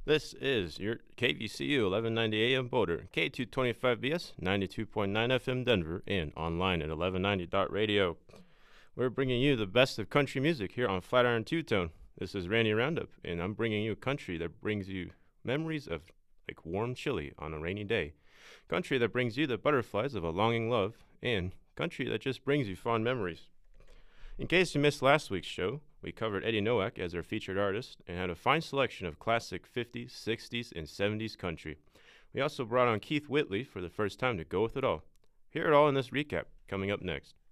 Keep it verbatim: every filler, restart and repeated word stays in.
This is your K V C U eleven ninety A M Boulder, K two twenty-five B S, ninety-two point nine F M Denver, and online at eleven ninety dot radio. We're bringing you the best of country music here on Flatiron Two-Tone. This is Randy Roundup, and I'm bringing you country that brings you memories of like warm chili on a rainy day, country that brings you the butterflies of a longing love, and country that just brings you fond memories. In case you missed last week's show, we covered Eddie Nowak as our featured artist and had a fine selection of classic fifties, sixties, and seventies country. We also brought on Keith Whitley for the first time to go with it all. Hear it all in this recap, coming up next.